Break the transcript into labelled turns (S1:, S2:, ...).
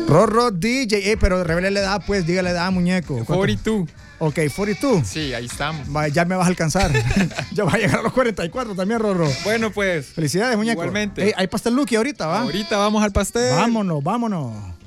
S1: Rorro DJ, pero revele la edad, pues, dígale la edad, muñeco.
S2: 42.
S1: Ok, 42.
S2: Sí, ahí estamos.
S1: Ya me vas a alcanzar. Ya vas a llegar a los 44 también, Rorro.
S2: Bueno, pues.
S1: Felicidades, muñeco.
S2: Igualmente.
S1: Hay pastel Lucky ahorita, ¿va?
S2: Ahorita vamos al pastel.
S1: Vámonos.